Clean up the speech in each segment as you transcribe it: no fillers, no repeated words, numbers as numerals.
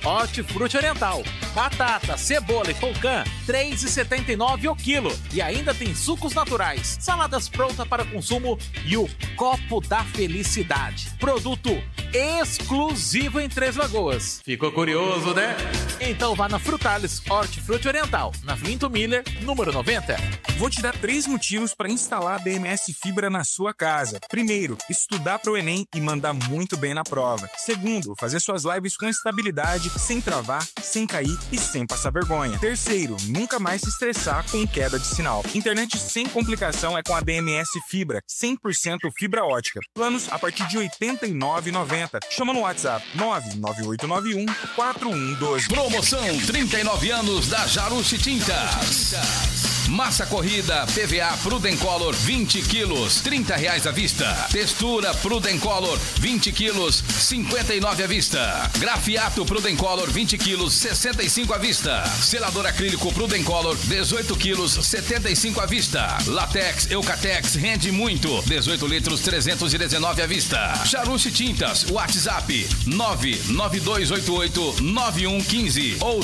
Hortifruti Oriental. Batata, cebola e polcã, R$ 3,79 o quilo. E ainda tem sucos naturais, saladas prontas para consumo e o Copo da Felicidade. Produto exclusivo em Três Lagoas. Ficou curioso, né? Então vá na Frutales Hortifruti Oriental, na Flinto Miller, número 90. Vou te dar 3 motivos para instalar a BMS Fibra na sua casa. Primeiro, estudar para o Enem e mandar muito bem na prova. Segundo, fazer suas lives com estabilidade, sem travar, sem cair e sem passar vergonha. Terceiro, nunca mais se estressar com queda de sinal. Internet sem complicação é com a BMS Fibra, 100% fibra ótica. Planos a partir de R$ 89,90. Chama no WhatsApp 99891-4112. Promoção 39 anos da Jarushi Tintas. Massa corrida PVA Prudencolor 20 quilos, R$ 30 à vista. Textura Prudencolor 20 quilos, R$ 59 à vista. Grafiato Prudencolor 20 quilos, R$ 65 à vista. Selador acrílico Prudencolor 18 quilos, R$ 75 à vista. Latex Eucatex rende muito, 18 litros, R$ 319 à vista. Jarushi Tintas, WhatsApp 992889115 ou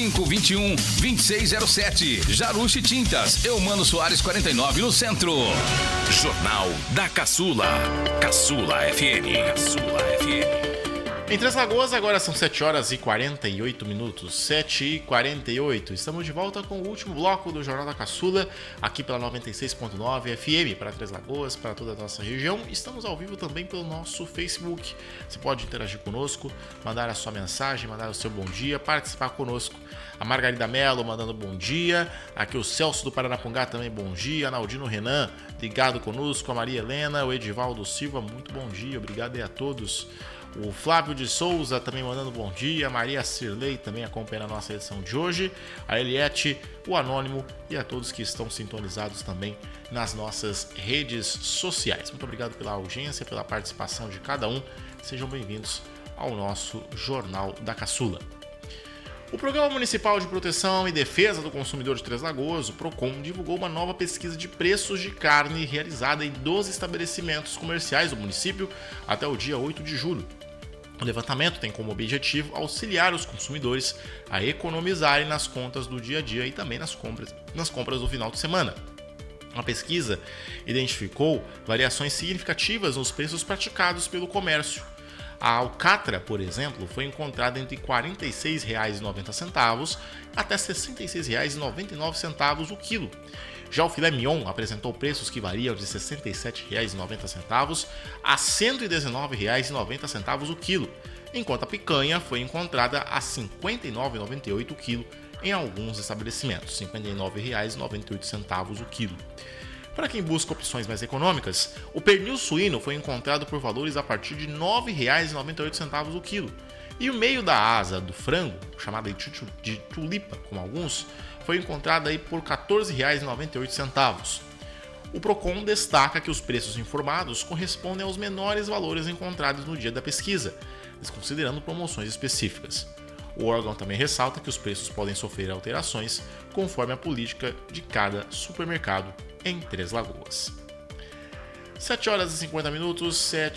3521-2607. Jarushi Tintas, Eumano Soares 49 no centro. Jornal da Caçula. Caçula FM. Caçula FM. Em Três Lagoas, agora são 7 horas e 48 minutos. 7h48. Estamos de volta com o último bloco do Jornal da Caçula, aqui pela 96.9 FM, para Três Lagoas, para toda a nossa região. Estamos ao vivo também pelo nosso Facebook. Você pode interagir conosco, mandar a sua mensagem, mandar o seu bom dia, participar conosco. A Margarida Mello mandando bom dia. Aqui o Celso do Paranapungá também bom dia. Naldino Renan ligado conosco. A Maria Helena, o Edivaldo Silva, muito bom dia. Obrigado aí a todos. O Flávio de Souza também mandando bom dia. A Maria Cirlei também acompanhando a nossa edição de hoje. A Eliette, o Anônimo e a todos que estão sintonizados também nas nossas redes sociais. Muito obrigado pela audiência, pela participação de cada um. Sejam bem-vindos ao nosso Jornal da Caçula. O Programa Municipal de Proteção e Defesa do Consumidor de Três Lagoas, o PROCON, divulgou uma nova pesquisa de preços de carne realizada em 12 estabelecimentos comerciais do município até o dia 8 de julho. O levantamento tem como objetivo auxiliar os consumidores a economizarem nas contas do dia a dia e também nas compras do final de semana. A pesquisa identificou variações significativas nos preços praticados pelo comércio. A alcatra, por exemplo, foi encontrada entre R$ 46,90 até R$ 66,99 o quilo. Já o filé mignon apresentou preços que variam de R$ 67,90 a R$ 119,90 o quilo, enquanto a picanha foi encontrada a R$ 59,98 o quilo em alguns estabelecimentos, R$ 59,98 o quilo. Para quem busca opções mais econômicas, o pernil suíno foi encontrado por valores a partir de R$ 9,98 o quilo. E o meio da asa do frango, chamada de tulipa, como alguns, foi encontrado aí por R$ 14,98. O PROCON destaca que os preços informados correspondem aos menores valores encontrados no dia da pesquisa, desconsiderando promoções específicas. O órgão também ressalta que os preços podem sofrer alterações conforme a política de cada supermercado em Três Lagoas. 7 horas e 50 minutos,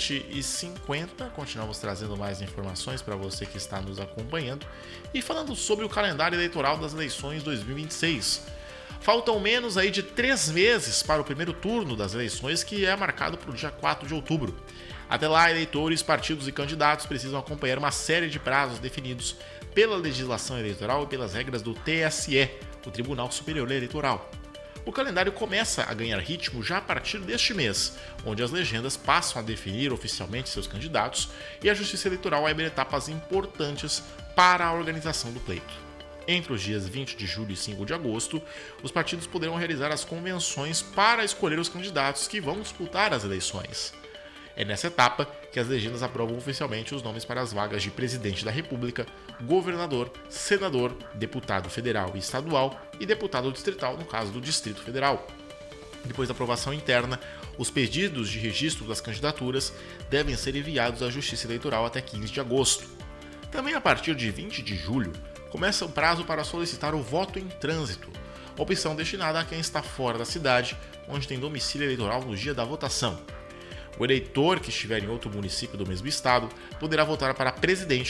7h50. Continuamos trazendo mais informações para você que está nos acompanhando e falando sobre o calendário eleitoral das eleições 2026. Faltam menos aí de 3 meses para o primeiro turno das eleições, que é marcado para o dia 4 de outubro. Até lá, eleitores, partidos e candidatos precisam acompanhar uma série de prazos definidos pela legislação eleitoral e pelas regras do TSE, o Tribunal Superior Eleitoral. O calendário começa a ganhar ritmo já a partir deste mês, onde as legendas passam a definir oficialmente seus candidatos e a Justiça Eleitoral vai abrir etapas importantes para a organização do pleito. Entre os dias 20 de julho e 5 de agosto, os partidos poderão realizar as convenções para escolher os candidatos que vão disputar as eleições. É nessa etapa que as legendas aprovam oficialmente os nomes para as vagas de presidente da República, governador, senador, deputado federal e estadual e deputado distrital, no caso do Distrito Federal. Depois da aprovação interna, os pedidos de registro das candidaturas devem ser enviados à Justiça Eleitoral até 15 de agosto. Também a partir de 20 de julho, começa o prazo para solicitar o voto em trânsito, opção destinada a quem está fora da cidade, onde tem domicílio eleitoral no dia da votação. O eleitor que estiver em outro município do mesmo estado poderá votar para presidente